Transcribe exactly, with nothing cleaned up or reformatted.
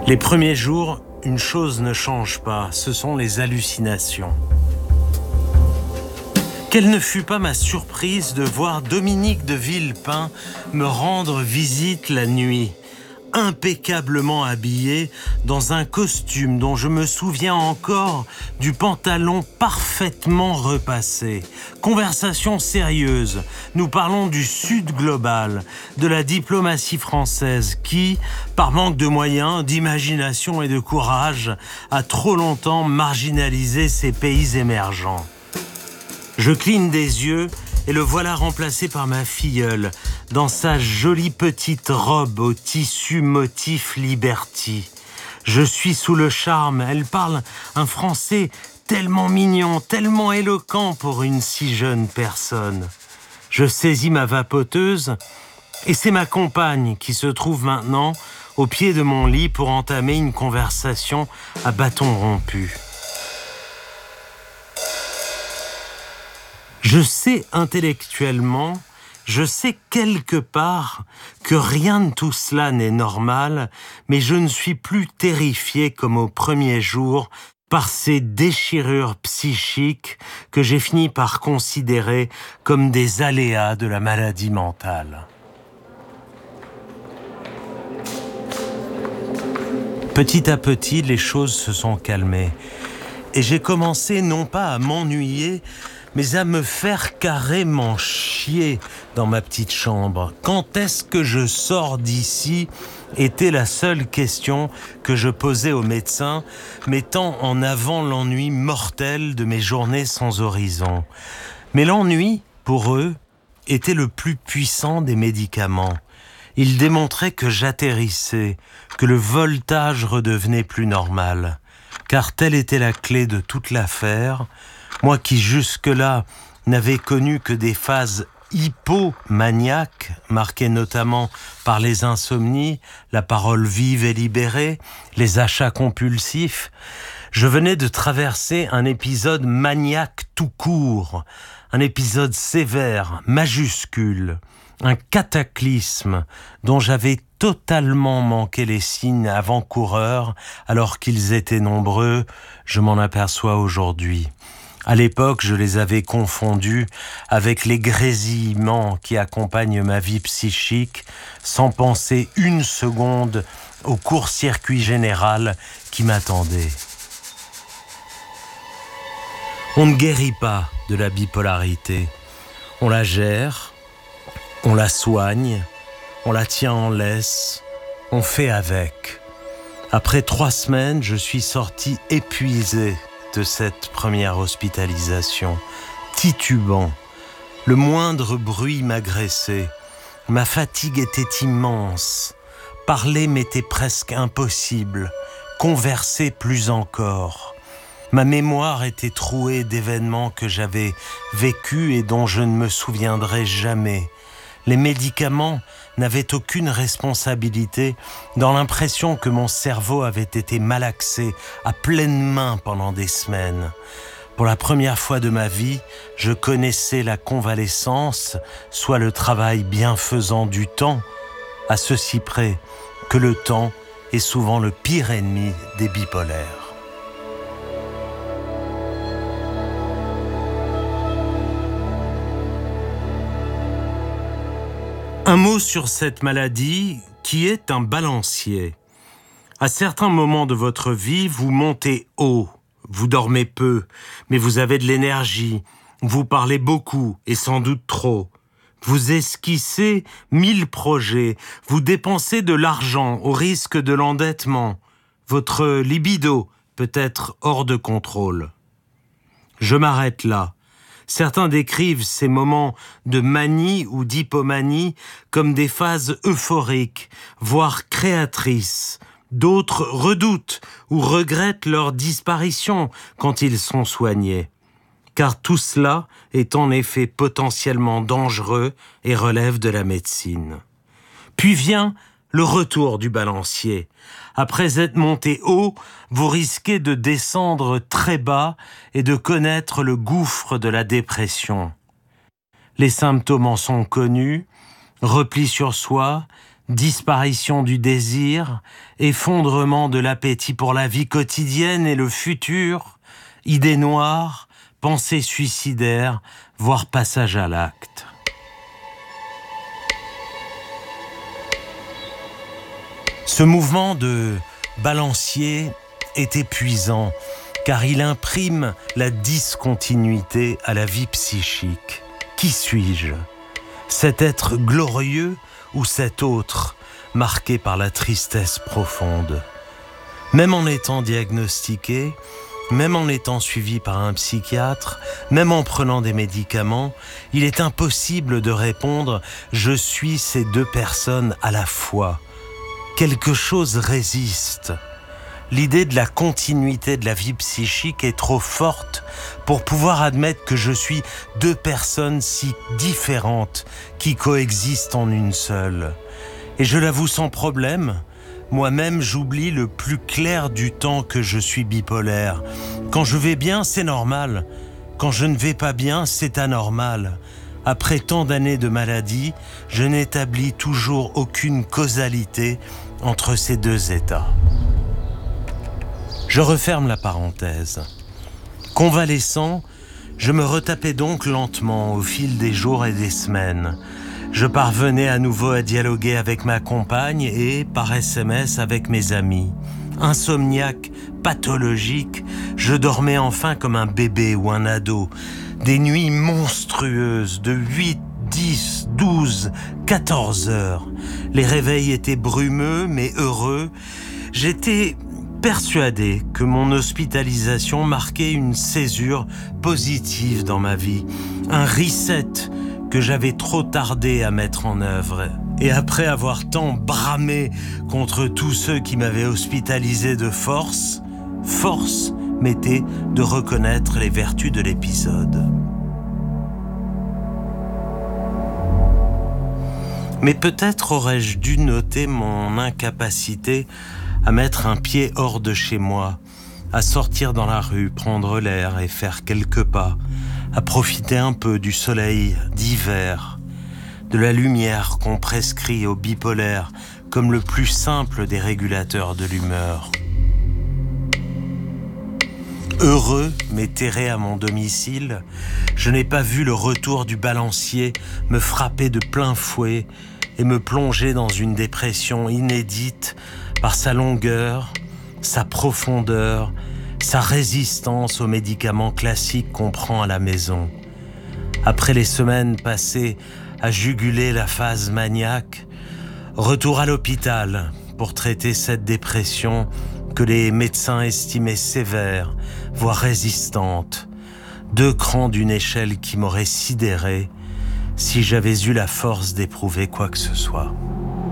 Les premiers jours, une chose ne change pas, ce sont les hallucinations. Quelle ne fut pas ma surprise de voir Dominique de Villepin me rendre visite la nuit, impeccablement habillé dans un costume dont je me souviens encore du pantalon parfaitement repassé. Conversation sérieuse, nous parlons du Sud global, de la diplomatie française qui, par manque de moyens, d'imagination et de courage, a trop longtemps marginalisé ces pays émergents. Je cligne des yeux et le voilà remplacé par ma filleule dans sa jolie petite robe au tissu motif Liberty. Je suis sous le charme, elle parle un français tellement mignon, tellement éloquent pour une si jeune personne. Je saisis ma vapoteuse et c'est ma compagne qui se trouve maintenant au pied de mon lit pour entamer une conversation à bâton rompu. Je sais intellectuellement, je sais quelque part que rien de tout cela n'est normal, mais je ne suis plus terrifié comme au premier jour par ces déchirures psychiques que j'ai fini par considérer comme des aléas de la maladie mentale. Petit à petit, les choses se sont calmées et j'ai commencé non pas à m'ennuyer, mais à me faire carrément chier dans ma petite chambre. Quand est-ce que je sors d'ici était la seule question que je posais aux médecins, mettant en avant l'ennui mortel de mes journées sans horizon. Mais l'ennui, pour eux, était le plus puissant des médicaments. Il démontrait que j'atterrissais, que le voltage redevenait plus normal. Car telle était la clé de toute l'affaire, moi qui jusque-là n'avais connu que des phases hypomaniaques, marquées notamment par les insomnies, la parole vive et libérée, les achats compulsifs, je venais de traverser un épisode maniaque tout court, un épisode sévère, majuscule, un cataclysme dont j'avais totalement manqué les signes avant-coureurs alors qu'ils étaient nombreux, je m'en aperçois aujourd'hui. À l'époque, je les avais confondus avec les grésillements qui accompagnent ma vie psychique, sans penser une seconde au court-circuit général qui m'attendait. On ne guérit pas de la bipolarité. On la gère, on la soigne, on la tient en laisse, on fait avec. Après trois semaines, je suis sorti épuisé de cette première hospitalisation, titubant. Le moindre bruit m'agressait. Ma fatigue était immense. Parler m'était presque impossible. Converser plus encore. Ma mémoire était trouée d'événements que j'avais vécus et dont je ne me souviendrai jamais. Les médicaments n'avaient aucune responsabilité dans l'impression que mon cerveau avait été malaxé à pleine main pendant des semaines. Pour la première fois de ma vie, je connaissais la convalescence, soit le travail bienfaisant du temps, à ceci près que le temps est souvent le pire ennemi des bipolaires. Un mot sur cette maladie qui est un balancier. À certains moments de votre vie, vous montez haut, vous dormez peu, mais vous avez de l'énergie, vous parlez beaucoup et sans doute trop. Vous esquissez mille projets, vous dépensez de l'argent au risque de l'endettement. Votre libido peut être hors de contrôle. Je m'arrête là. Certains décrivent ces moments de manie ou d'hypomanie comme des phases euphoriques, voire créatrices. D'autres redoutent ou regrettent leur disparition quand ils sont soignés. Car tout cela est en effet potentiellement dangereux et relève de la médecine. Puis vient le retour du balancier. Après être monté haut, vous risquez de descendre très bas et de connaître le gouffre de la dépression. Les symptômes en sont connus, repli sur soi, disparition du désir, effondrement de l'appétit pour la vie quotidienne et le futur, idées noires, pensées suicidaires, voire passage à l'acte. Ce mouvement de balancier est épuisant, car il imprime la discontinuité à la vie psychique. Qui suis-je ? Cet être glorieux ou cet autre, marqué par la tristesse profonde ? Même en étant diagnostiqué, même en étant suivi par un psychiatre, même en prenant des médicaments, il est impossible de répondre « je suis ces deux personnes à la fois ». Quelque chose résiste. L'idée de la continuité de la vie psychique est trop forte pour pouvoir admettre que je suis deux personnes si différentes qui coexistent en une seule. Et je l'avoue sans problème, moi-même j'oublie le plus clair du temps que je suis bipolaire. Quand je vais bien, c'est normal. Quand je ne vais pas bien, c'est anormal. Après tant d'années de maladie, je n'établis toujours aucune causalité entre ces deux états. Je referme la parenthèse. Convalescent, je me retapais donc lentement au fil des jours et des semaines. Je parvenais à nouveau à dialoguer avec ma compagne et, par S M S, avec mes amis. Insomniaque, pathologique, je dormais enfin comme un bébé ou un ado. Des nuits monstrueuses de huit, dix, douze, quatorze heures. Les réveils étaient brumeux mais heureux. J'étais persuadé que mon hospitalisation marquait une césure positive dans ma vie, un reset que j'avais trop tardé à mettre en œuvre. Et après avoir tant bramé contre tous ceux qui m'avaient hospitalisé de force, force m'était de reconnaître les vertus de l'épisode. Mais peut-être aurais-je dû noter mon incapacité à mettre un pied hors de chez moi, à sortir dans la rue, prendre l'air et faire quelques pas, à profiter un peu du soleil d'hiver, de la lumière qu'on prescrit aux bipolaires comme le plus simple des régulateurs de l'humeur. Heureux, mais terré à mon domicile, je n'ai pas vu le retour du balancier me frapper de plein fouet et me plonger dans une dépression inédite par sa longueur, sa profondeur, sa résistance aux médicaments classiques qu'on prend à la maison. Après les semaines passées à juguler la phase maniaque, retour à l'hôpital pour traiter cette dépression que les médecins estimaient sévère, voire résistante, deux crans d'une échelle qui m'aurait sidéré si j'avais eu la force d'éprouver quoi que ce soit.